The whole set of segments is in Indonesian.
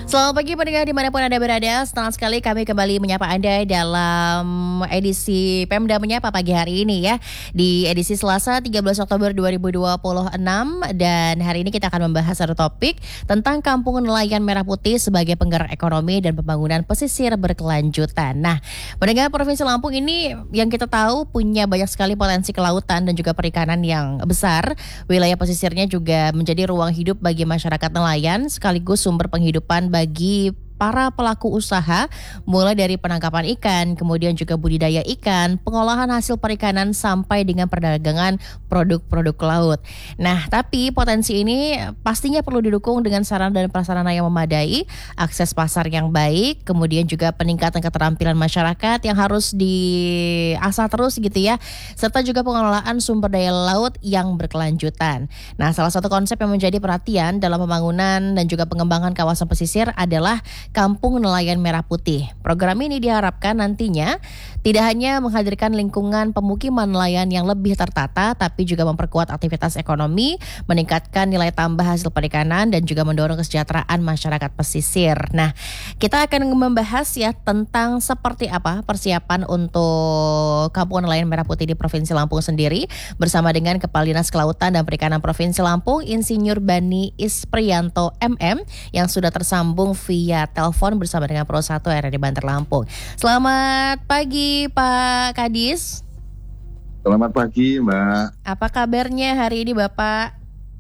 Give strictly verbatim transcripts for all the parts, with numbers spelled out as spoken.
Selamat pagi pendengar dimanapun Anda berada. Senang sekali kami kembali menyapa Anda dalam edisi Pemda Menyapa pagi hari ini ya. Di edisi Selasa tiga belas Oktober dua ribu dua puluh enam. Dan hari ini kita akan membahas satu topik tentang Kampung Nelayan Merah Putih sebagai penggerak ekonomi dan pembangunan pesisir berkelanjutan. Nah, pendengar Provinsi Lampung ini yang kita tahu punya banyak sekali potensi kelautan dan juga perikanan yang besar. Wilayah pesisirnya juga menjadi ruang hidup bagi masyarakat nelayan sekaligus sumber penghidupan bagi para pelaku usaha, mulai dari penangkapan ikan, kemudian juga budidaya ikan, pengolahan hasil perikanan sampai dengan perdagangan produk-produk laut. Nah, tapi potensi ini pastinya perlu didukung dengan sarana dan prasarana yang memadai, akses pasar yang baik, kemudian juga peningkatan keterampilan masyarakat yang harus diasah terus gitu ya, serta juga pengelolaan sumber daya laut yang berkelanjutan. Nah, salah satu konsep yang menjadi perhatian dalam pembangunan dan juga pengembangan kawasan pesisir adalah Kampung Nelayan Merah Putih. Program ini diharapkan nantinya tidak hanya menghadirkan lingkungan pemukiman nelayan yang lebih tertata, tapi juga memperkuat aktivitas ekonomi, meningkatkan nilai tambah hasil perikanan, dan juga mendorong kesejahteraan masyarakat pesisir. Nah, kita akan membahas ya tentang seperti apa persiapan untuk Kampung Nelayan Merah Putih di Provinsi Lampung sendiri, bersama dengan Kepala Dinas Kelautan dan Perikanan Provinsi Lampung, Insinyur Bani Isprianto M M, yang sudah tersambung via telepon bersama dengan Pro satu R R D Banter Lampung. Selamat pagi Pak Kadis. Selamat pagi Mbak. Apa kabarnya hari ini Bapak?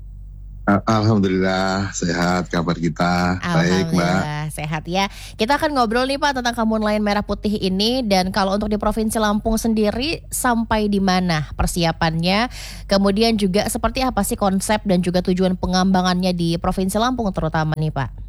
Alhamdulillah sehat, kabar kita baik Mbak. Sehat ya. Kita akan ngobrol nih Pak tentang Kampung Nelayan Merah Putih ini, dan kalau untuk di Provinsi Lampung sendiri sampai di mana persiapannya? Kemudian juga seperti apa sih konsep dan juga tujuan pengembangannya di Provinsi Lampung terutama nih Pak?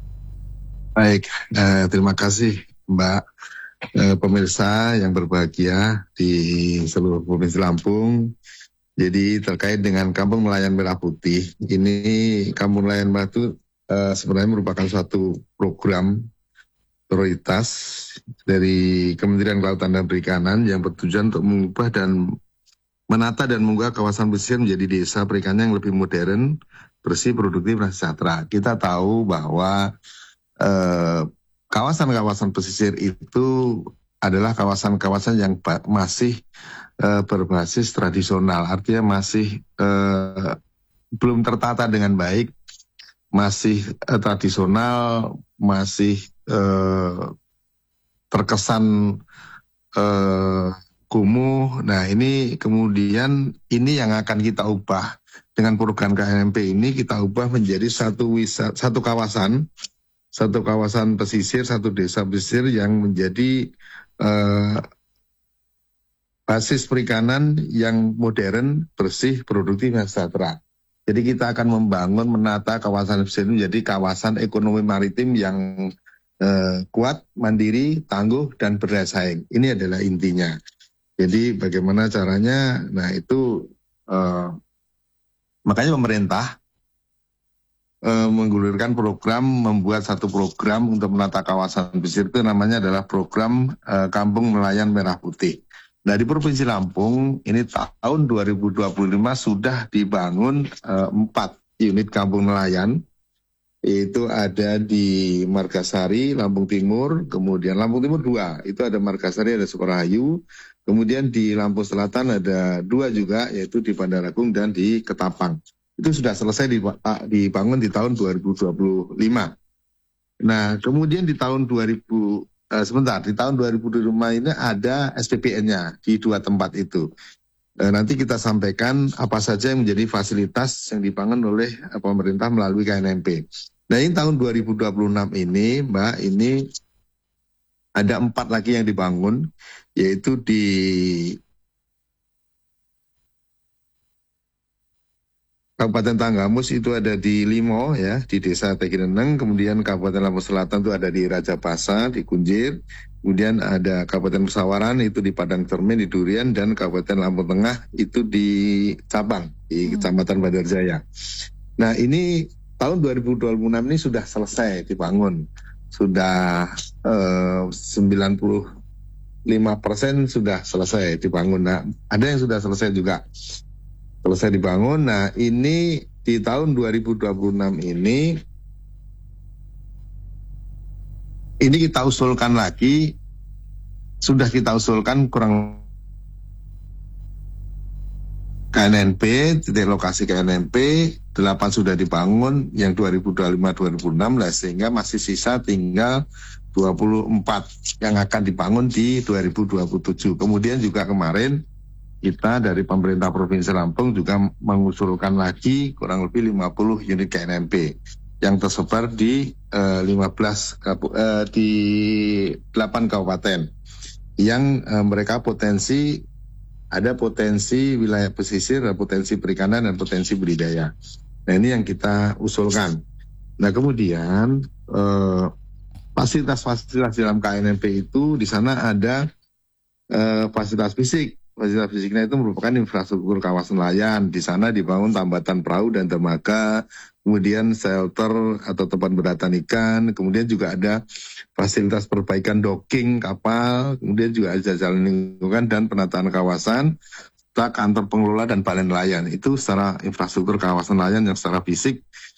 Baik, eh, terima kasih Mbak. Eh, pemirsa yang berbahagia di seluruh Provinsi Lampung. Jadi terkait dengan Kampung Nelayan Merah Putih, ini Kampung Nelayan Merah itu eh, sebenarnya merupakan suatu program prioritas dari Kementerian Kelautan dan Perikanan yang bertujuan untuk mengubah dan menata dan mengunggah kawasan pesisir menjadi desa perikanan yang lebih modern, bersih, produktif, dan sejahtera. Kita tahu bahwa eh, kawasan-kawasan pesisir itu adalah kawasan-kawasan yang ba- masih uh, berbasis tradisional, artinya masih uh, belum tertata dengan baik, masih uh, tradisional, masih uh, terkesan uh, kumuh. Nah ini kemudian ini yang akan kita ubah dengan program K N M P ini, kita ubah menjadi satu wisata, satu kawasan, satu kawasan pesisir, satu desa pesisir yang menjadi Uh, basis perikanan yang modern, bersih, produktif, dan sejahtera. Jadi kita akan membangun, menata kawasan pesisir menjadi kawasan ekonomi maritim yang uh, kuat, mandiri, tangguh, dan berdaya saing. Ini adalah intinya. Jadi bagaimana caranya? Nah itu uh, makanya pemerintah menggulirkan program, membuat satu program untuk menata kawasan pesisir, itu namanya adalah program uh, Kampung Nelayan Merah Putih. Nah di Provinsi Lampung ini tahun dua ribu dua puluh lima sudah dibangun empat uh, unit kampung nelayan. Itu ada di Margasari, Lampung Timur, kemudian Lampung Timur dua, itu ada Margasari, ada Sukorahayu. Kemudian di Lampung Selatan ada dua juga, yaitu di Bandar Agung dan di Ketapang. Itu sudah selesai dibangun di tahun dua ribu dua puluh lima. Nah, kemudian di tahun dua ribu eh, sebentar, di tahun dua ribu dua puluh lima ini ada S P P N-nya di dua tempat itu. Eh, nanti kita sampaikan apa saja yang menjadi fasilitas yang dibangun oleh eh, pemerintah melalui K N M P. Nah, ini tahun dua ribu dua puluh enam ini, Mbak, ini ada empat lagi yang dibangun, yaitu di Kabupaten Tanggamus itu ada di Limo ya, di Desa Tekineneng, kemudian Kabupaten Lampung Selatan itu ada di Rajabasa, di Kunjir, kemudian ada Kabupaten Pesawaran itu di Padang Cermin, di Durian, dan Kabupaten Lampung Tengah itu di Cabang, di Kecamatan Banjarjaya. Nah ini tahun dua ribu dua puluh enam ini sudah selesai dibangun, sudah eh, sembilan puluh lima persen sudah selesai dibangun. Nah ada yang sudah selesai juga. Selesai dibangun. Nah ini di tahun dua ribu dua puluh enam ini Ini kita usulkan lagi, sudah kita usulkan kurang K N N P, titik lokasi K N N P, delapan sudah dibangun, yang dua ribu dua puluh lima dua ribu enam belas, sehingga masih sisa tinggal dua puluh empat yang akan dibangun di dua ribu dua puluh tujuh. Kemudian juga kemarin kita dari pemerintah Provinsi Lampung juga mengusulkan lagi kurang lebih lima puluh unit K N N P yang tersebar di uh, lima belas uh, di delapan kabupaten yang uh, mereka potensi ada potensi wilayah pesisir, ada potensi perikanan dan potensi budidaya. Nah ini yang kita usulkan. Nah kemudian uh, fasilitas-fasilitas dalam K N N P itu di sana ada uh, fasilitas fisik. Fasilitas fisiknya itu merupakan infrastruktur kawasan nelayan. Di sana dibangun tambatan perahu dan dermaga, kemudian shelter atau tempat beratan ikan, kemudian juga ada fasilitas perbaikan docking kapal, kemudian juga ada jalan lingkungan dan penataan kawasan, serta kantor pengelola dan balai nelayan. Itu secara infrastruktur kawasan nelayan yang secara fisik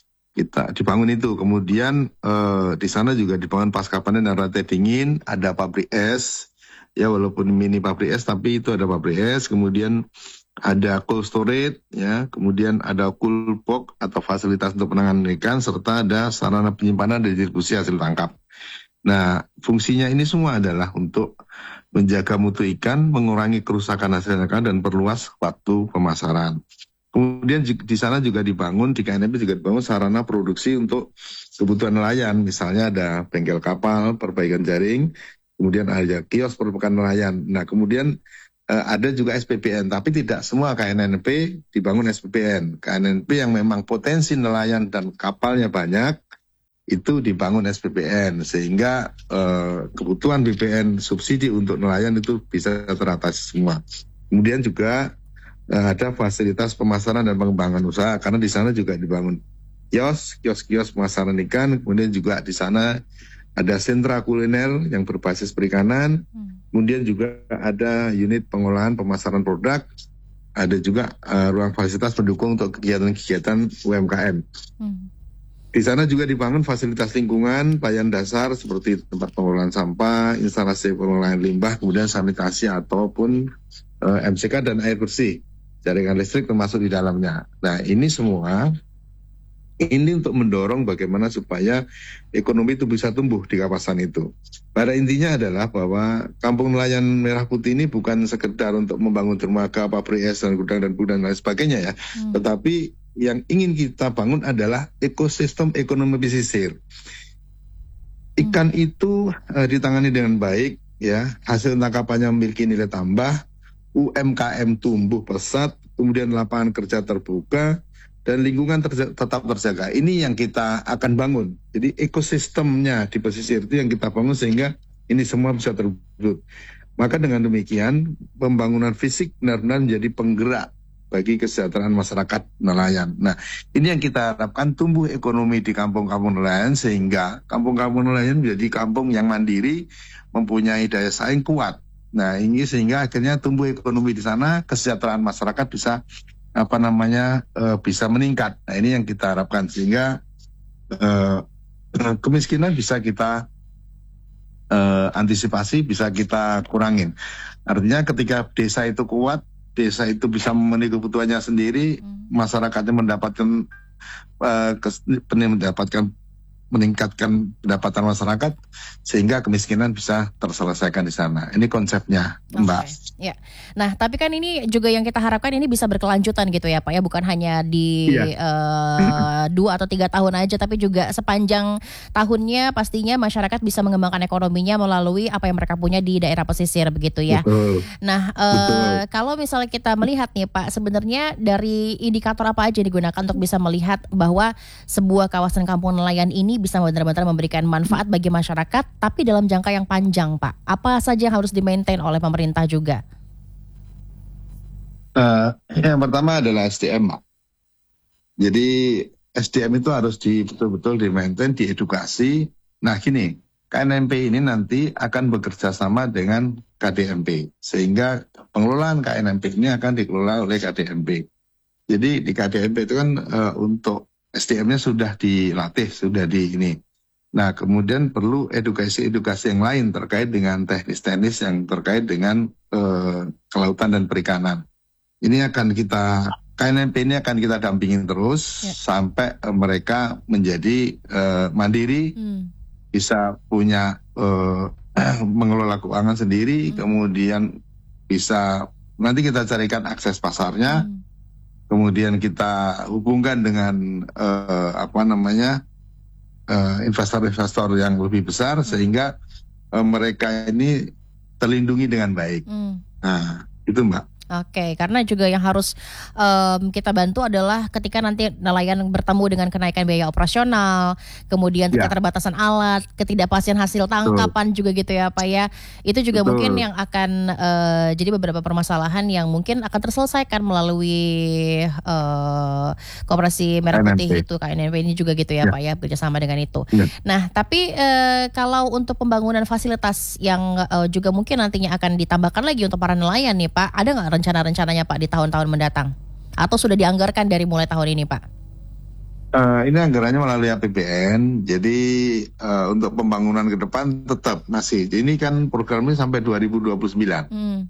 kita dibangun itu. Kemudian eh, di sana juga dibangun pasca panen dan rantai dingin, ada pabrik es. Ya walaupun mini pabrik es tapi itu ada pabrik es, kemudian ada cold storage, ya, kemudian ada cool box atau fasilitas untuk penanganan ikan, serta ada sarana penyimpanan dan distribusi hasil tangkap. Nah, fungsinya ini semua adalah untuk menjaga mutu ikan, mengurangi kerusakan hasil ikan dan perluas waktu pemasaran. Kemudian di sana juga dibangun, di K N N P juga dibangun sarana produksi untuk kebutuhan nelayan, misalnya ada bengkel kapal, perbaikan jaring, kemudian ada kios perbaikan nelayan. Nah, kemudian uh, ada juga S P P N, tapi tidak semua K N N P dibangun S P P N. K N N P yang memang potensi nelayan dan kapalnya banyak, itu dibangun S P P N, sehingga uh, kebutuhan B P N subsidi untuk nelayan itu bisa teratasi semua. Kemudian juga uh, ada fasilitas pemasaran dan pengembangan usaha, karena di sana juga dibangun kios, kios-kios pemasaran ikan, kemudian juga di sana ada sentra kuliner yang berbasis perikanan, hmm. kemudian juga ada unit pengolahan pemasaran produk, ada juga uh, ruang fasilitas pendukung untuk kegiatan-kegiatan U M K M. Hmm. Di sana juga dibangun fasilitas lingkungan, pelayanan dasar seperti tempat pengolahan sampah, instalasi pengolahan limbah, kemudian sanitasi ataupun uh, M C K dan air bersih, jaringan listrik termasuk di dalamnya. Nah ini semua ini untuk mendorong bagaimana supaya ekonomi itu bisa tumbuh di kawasan itu. Pada intinya adalah bahwa Kampung Nelayan Merah Putih ini bukan sekedar untuk membangun dermaga, pabrik es, dan gudang dan gudang dan lain sebagainya ya. Hmm. Tetapi yang ingin kita bangun adalah ekosistem ekonomi pesisir. Ikan hmm. itu uh, ditangani dengan baik, ya. Hasil tangkapannya memiliki nilai tambah, U M K M tumbuh pesat, kemudian lapangan kerja terbuka, dan lingkungan terja- tetap terjaga. Ini yang kita akan bangun. Jadi ekosistemnya di pesisir itu yang kita bangun sehingga ini semua bisa terwujud. Maka dengan demikian pembangunan fisik benar-benar menjadi penggerak bagi kesejahteraan masyarakat nelayan. Nah, ini yang kita harapkan tumbuh ekonomi di kampung-kampung nelayan sehingga kampung-kampung nelayan menjadi kampung yang mandiri, mempunyai daya saing kuat. Nah, ini sehingga akhirnya tumbuh ekonomi di sana, kesejahteraan masyarakat bisa apa namanya uh, bisa meningkat. Nah ini yang kita harapkan sehingga uh, kemiskinan bisa kita uh, antisipasi, bisa kita kurangin. Artinya ketika desa itu kuat, desa itu bisa memenuhi kebutuhannya sendiri, hmm. masyarakatnya mendapatkan uh, kes, mendapatkan meningkatkan pendapatan masyarakat sehingga kemiskinan bisa terselesaikan di sana. Ini konsepnya, Mbak. Okay. Ya. Nah, tapi kan ini juga yang kita harapkan ini bisa berkelanjutan gitu ya, Pak ya, bukan hanya di ya. uh, dua atau tiga tahun aja, tapi juga sepanjang tahunnya pastinya masyarakat bisa mengembangkan ekonominya melalui apa yang mereka punya di daerah pesisir begitu ya. Betul. Nah, uh, Betul. kalau misalnya kita melihat nih Pak, sebenarnya dari indikator apa aja digunakan untuk bisa melihat bahwa sebuah kawasan kampung nelayan ini bisa benar-benar memberikan manfaat bagi masyarakat, tapi dalam jangka yang panjang, Pak. Apa saja yang harus di-maintain oleh pemerintah juga? Uh, yang pertama adalah S D M. Jadi S D M itu harus di, betul-betul di-maintain, diedukasi. Nah gini, K N N P ini nanti akan bekerja sama dengan K D M P. Sehingga pengelolaan K N N P ini akan dikelola oleh K D M P. Jadi di K D M P itu kan uh, untuk S D M-nya sudah dilatih, sudah di ini. Nah, kemudian perlu edukasi-edukasi yang lain terkait dengan teknis-teknis yang terkait dengan eh, kelautan dan perikanan. Ini akan kita, K N N P ini akan kita dampingin terus ya. sampai eh, mereka menjadi eh, mandiri, hmm. bisa punya eh, mengelola keuangan sendiri, hmm. kemudian bisa nanti kita carikan akses pasarnya, hmm. kemudian kita hubungkan dengan eh, apa namanya, Uh, investor-investor yang lebih besar hmm. sehingga uh, mereka ini terlindungi dengan baik. Hmm. Nah, itu Mbak. Oke, karena juga yang harus um, kita bantu adalah ketika nanti nelayan bertemu dengan kenaikan biaya operasional, kemudian ya. keterbatasan alat, ketidakpastian hasil tangkapan Betul. juga gitu ya Pak ya. Itu juga Betul. mungkin yang akan uh, jadi beberapa permasalahan yang mungkin akan terselesaikan melalui uh, Koperasi Merah Putih itu K N N P ini juga gitu ya, ya. Pak ya, bekerjasama dengan itu. Ya. Nah, tapi uh, kalau untuk pembangunan fasilitas yang uh, juga mungkin nantinya akan ditambahkan lagi untuk para nelayan nih Pak, ada nggak rencana-rencananya Pak di tahun-tahun mendatang? Atau sudah dianggarkan dari mulai tahun ini Pak? Uh, ini anggarannya melalui A P B N, jadi uh, untuk pembangunan ke depan tetap masih. Ini kan programnya sampai dua ribu dua puluh sembilan. Hmm.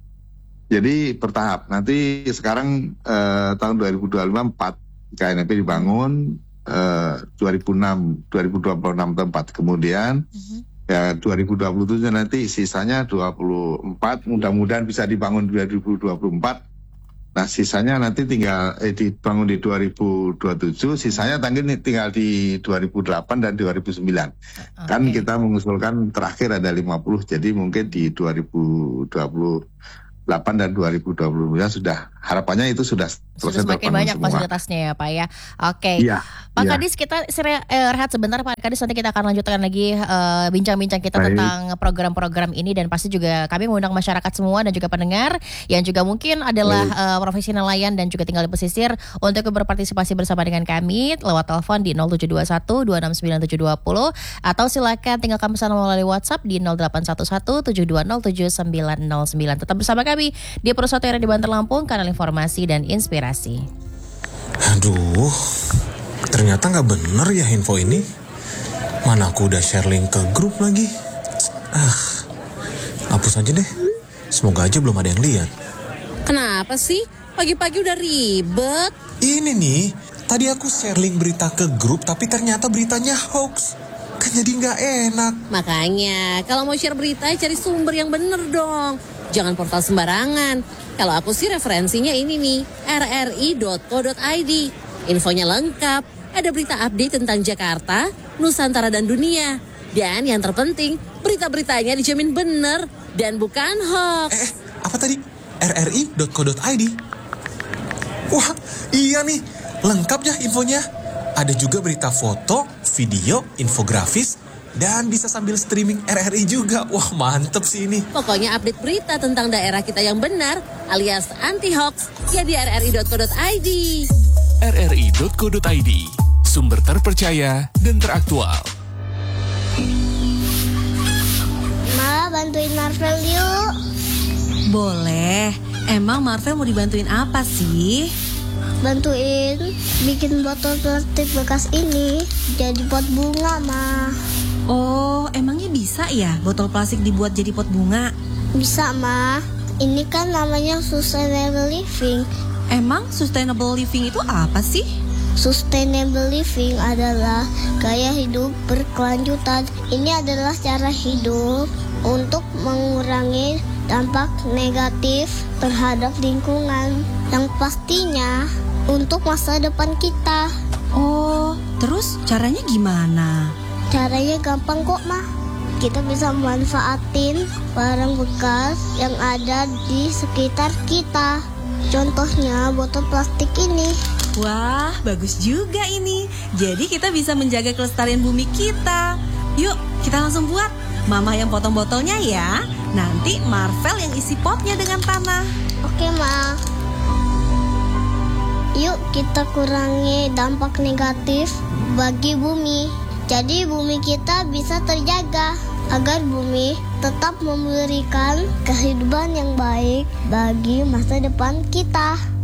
Jadi bertahap. Nanti sekarang uh, tahun dua ribu dua puluh empat K N N P dibangun, uh, dua ribu enam, dua ribu dua puluh enam tempat. Kemudian hmm. ya dua ribu dua puluh tujuh nanti sisanya dua puluh empat, mudah-mudahan bisa dibangun dua ribu dua puluh empat. Nah sisanya nanti tinggal eh, dibangun di dua ribu dua puluh tujuh, sisanya tinggal di dua ribu delapan dan dua ribu sembilan. Okay. Kan kita mengusulkan terakhir ada lima puluh, jadi mungkin di dua ribu dua puluh delapan dan dua ribu dua puluh sembilan sudah, harapannya itu sudah sudah semakin banyak semua fasilitasnya ya Pak ya. Oke. Okay. Ya. Pak ya. Kadis, kita eh, rehat sebentar Pak Kadis, nanti kita akan lanjutkan lagi uh, bincang-bincang kita Baik. tentang program-program ini, dan pasti juga kami mengundang masyarakat semua dan juga pendengar yang juga mungkin adalah uh, profesi nelayan dan juga tinggal di pesisir untuk berpartisipasi bersama dengan kami lewat telepon di nol tujuh dua satu dua enam sembilan tujuh dua nol atau silakan tinggalkan pesan melalui WhatsApp di nol delapan satu satu tujuh dua nol tujuh sembilan nol sembilan. Tetap bersama kami di Pro satu R di Banten Lampung, kanal informasi dan inspirasi. Aduh, ternyata nggak bener ya info ini. Mana aku udah share link ke grup lagi. Ah, hapus aja deh. Semoga aja belum ada yang lihat. Kenapa sih? Pagi-pagi udah ribet. Ini nih, tadi aku share link berita ke grup, tapi ternyata beritanya hoax. Kan jadi nggak enak. Makanya, kalau mau share berita, cari sumber yang bener dong. Jangan portal sembarangan. Kalau aku sih referensinya ini nih, r r i dot co dot i d. Infonya lengkap, ada berita update tentang Jakarta, Nusantara dan dunia. Dan yang terpenting, berita-beritanya dijamin bener dan bukan hoax. Eh, apa tadi? r r i dot co dot i d. Wah, iya nih, lengkap ya infonya. Ada juga berita foto, video, infografis, dan bisa sambil streaming R R I juga. Wah, mantep sih ini. Pokoknya update berita tentang daerah kita yang benar alias anti-hoax ya di r r i dot co dot i d. r r i dot co dot i d, sumber terpercaya dan teraktual. Ma, bantuin Marvel yuk. Boleh. Emang Marvel mau dibantuin apa sih? Bantuin bikin botol plastik bekas ini jadi pot bunga, Ma. Oh, emangnya bisa ya botol plastik dibuat jadi pot bunga? Bisa, Ma. Ini kan namanya sustainable living. Emang sustainable living itu apa sih? Sustainable living adalah gaya hidup berkelanjutan. Ini adalah cara hidup untuk mengurangi dampak negatif terhadap lingkungan, yang pastinya untuk masa depan kita. Oh, terus caranya gimana? Caranya gampang kok, Ma. Kita bisa manfaatin barang bekas yang ada di sekitar kita. Contohnya botol plastik ini. Wah, bagus juga ini. Jadi kita bisa menjaga kelestarian bumi kita. Yuk, kita langsung buat. Mama yang potong botolnya ya. Nanti Marvel yang isi potnya dengan tanah. Oke, Ma. Yuk kita kurangi dampak negatif bagi bumi. Jadi bumi kita bisa terjaga agar bumi tetap memberikan kehidupan yang baik bagi masa depan kita.